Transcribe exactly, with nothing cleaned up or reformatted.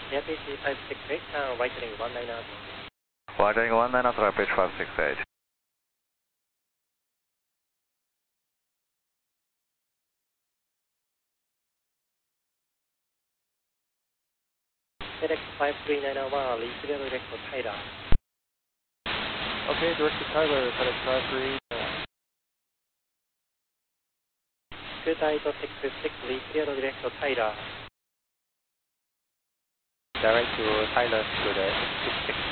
Yeah, P C five six eight, uh, right heading one nine out. Right heading one nine out, rapid five six eight. FedEx five three nine one, lead clear direct for Tyler. Okay, direct to Tyler, FedEx five three. Good night, six six, lead clear direct for Tyler. Direct to Tyler, to the six six.